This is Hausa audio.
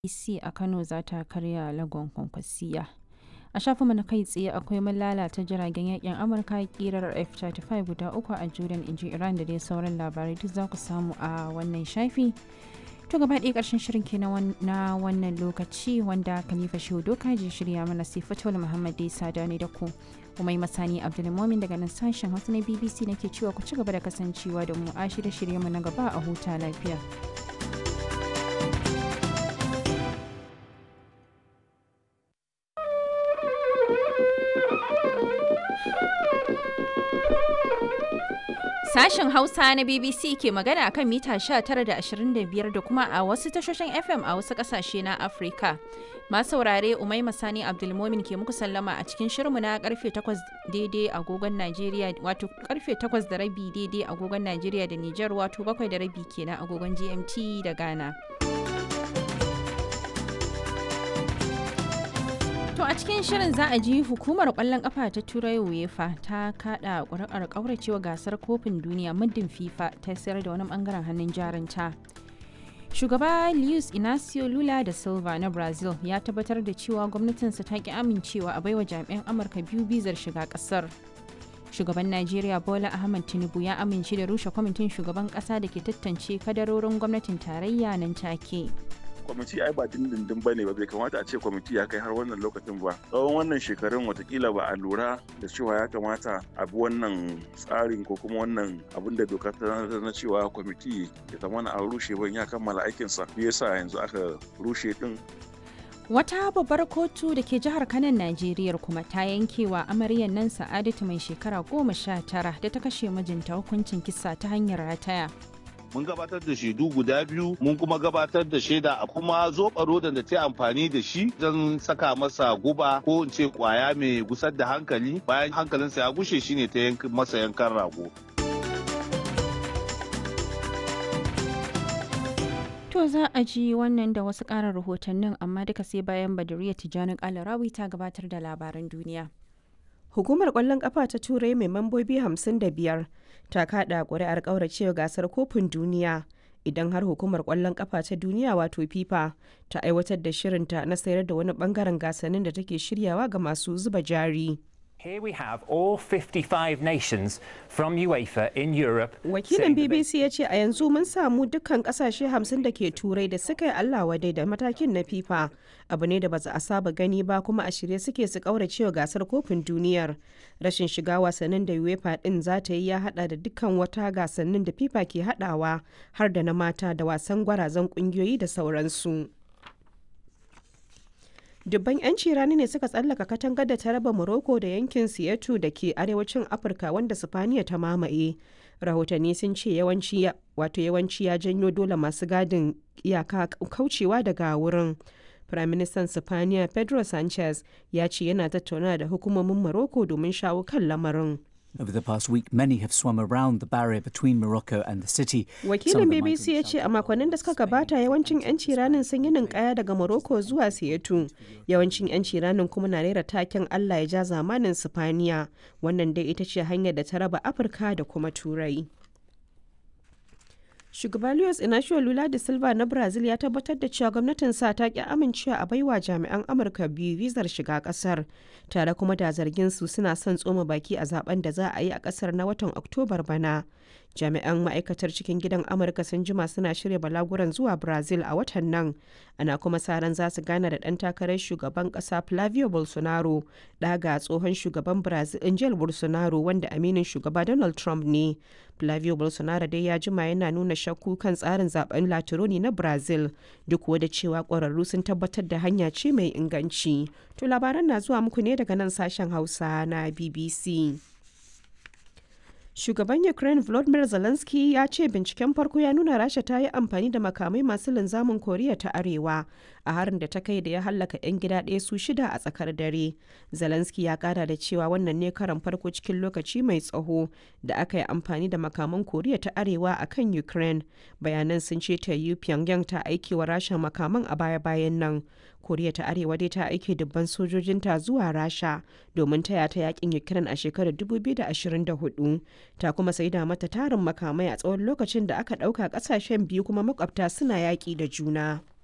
BBC a Kano za ta karya lagon Kwankwasiyya. A shafinmu na kai tsaye akwai mun lalata jiragen yakin Amurka kirar F-35 guda 3 a Jordan, inji Iran, da dai sauran labarai duk za ku samu a wannan shafi. To gaba ɗaya ƙarshen shirin ke na wannan lokaci, wanda Khalifa Shehu Doka je shirya mana, sai Fatawul Muhammad dai sada ne da ku. Kuma Masani Abdulmumin daga nan sashen Hausa na BBC nake cewa ku ci gaba da kasancewa da mu a shirye-shiryenmu na gaba, a huta lafiya. Sashen Hausa na BBC ke magana akan mita 19 da 25 da kuma a wasu tashoshin FM a wasu kasashe na Afirka. Masu saurare, Umaima Sani Abdulmomin ke muku sallama a cikin shirinmu na karfe 8 daidai agogon Najeriya, wato karfe 8 da rabi daidai agogon Najeriya da Nijar, wato 7 da rabi kenan agogon GMT da Ghana. To a cikin shirin za a ji hukumar kwallon kafa ta Turai UEFA ta kada ƙuri'ar ƙauracewa gasar kofin duniya muddin FIFA ta sayar da wani bangaren hannun jarinta. Shugaba Luis Inacio Lula da Silva na Brazil ya tabbatar da cewa gwamnatinsa ta ki amincewa a baiwa jami'an Amurka biyu bizar shiga ƙasar. Shugaban Najeriya Bola Ahmed Tinubu ya amince da rushe kwamitin shugaban ƙasa da ke tantance kadarorin gwamnatin tarayya nan take. Kwamiti ai ba dindindin ba ne, ba bai kamata a ce kwamiti ya kai har wannan lokacin ba. Tsawon wannan shekarun watakila ba a lura da cewa ya kamata a bi wannan tsarin ko kuma wannan abin da doka ta na cewa kwamiti ya zama a rushe ban ya kammala aikinsa. Me yasa yanzu aka rushe din? Wata babbar kotu da ke jihar Kanan Najeriya kuma ta yankewa amaryar nan Sa'adatu mai shekara 19 da ta kashe mijinta hukuncin kisa ta hanyar rataya. Mun gabatar da shaidu guda biyu, mun kuma gabatar da shaida a kuma zoɓa rodan da ta amfani da shi don saka masa guba ko in ce kwaya mai gusar da hankali. Bayan hankalinsa ya gushe shine ta masa yankan rago. To za a ji wannan da wasu ƙarin rahotannin, amma duka sai bayan Badariya Tijjani Kalarawi ta gabatar da labaran duniya. Hukumar ƙwallon ƙafa ta Turai mai mambobi 55 ta kaɗa ƙuri'ar ƙauracewa gasar kofin duniya idan har hukumar ƙwallon ƙafa ta duniya wato FIFA ta aiwatar da shirinta na sayar da wani ɓangaren gasannin da take shiryawa ga masu zuba jari. Here we have all 55 nations from UEFA in Europe. Wakilin BBC ya ce a yanzu mun samu dukkan kasashe 50 da ke turai da suka yi Allah wadai da matakin na FIFA. Abu ne da ba a saba gani ba, kuma a shirye suke su kauracewa gasar kofin duniyar. Rashin shiga wasannin da UEFA din za ta yi ya hada da dukkan wata gasannin da FIFA ke hadawa, har da na mata da wasan gwarazan kungiyoyi da sauransu. Dubban 'yanci rani ne suka tsallaka katangar da ta raba Morocco da yankin Siyatu da ke arewacin Afirka wanda Sifaniya ta mamaye. Rahotanni sun ce yawanci ya janyo dole masu gadin iyaka kaucewa daga wurin. Firaministan Sifaniya Pedro Sanchez ya ce yana tattauna da hukumomin Morocco domin shawo kan lamarin. Over the past week, many have swum around the barrier between Morocco and the city. Wakilin BBC ya ce a makonnin da suka gabata yawancin 'yanci ranin sun yi ninkaya daga Morocco zuwa Siyatu. Yawancin 'yanci ranin kuma na rera taken Allah ya ja zamanin Sifaniya. Wannan dai ita ce hanyar da ta raba Afirka da kuma Turai. Shugaba Luis Inacio Lula da Silva na Brazil ya tabbatar da cewa gwamnatinsa ta ki amincewa a baiwa jami'an Amurka biyu vizar shiga kasar, tare kuma da zargin su suna son tsoma baki a zaben da za a yi a kasar na watan Oktobar bana. Jami'an ma'aikatar cikin gidan Amurka sun jima suna shirya balaguran zuwa Brazil a watan nan. Ana kuma sa ran za su gana da ɗan takarar shugaban ƙasa Flavio Bolsonaro, ɗaga tsohon shugaban Brazil Jair Bolsonaro, wanda aminin shugaba Donald Trump ne. Flavio Bolsonaro dai ya jima yana nuna shakku kan tsarin zaben Latironi na Brazil, duk da cewa ƙwararru sun tabbatar da hanya ce mai inganci. To labaran na zuwa muku ne daga nan sashen Hausa na BBC. Shugaban Ukraine Volodymyr Zelensky ya ce binciken farko ya nuna Rasha ta yi amfani da makamai masu linzamin Koriya ta Arewa a harin da ta kai da ya hallaka 'yan gida ɗaya su 6 a tsakar dare. Zelensky ya kara da cewa wannan ne karan farko cikin lokaci mai tsaho da aka yi amfani da makaman Koriya ta Arewa a kan Ukraine. Bayanan sun ce ta yi Pyongyang ta aiki wa Rasha makaman a baya-bayan nan. Koriya ta Arewa dai ta aike dubban sojojinta zuwa Rasha domin taya ta yakin Ukraine a shekarar 2024. Ta kuma saida mata tarin makamai a tsawon lokacin da aka ɗauka ƙasashen biyu kuma makwabta suna yaƙi da juna.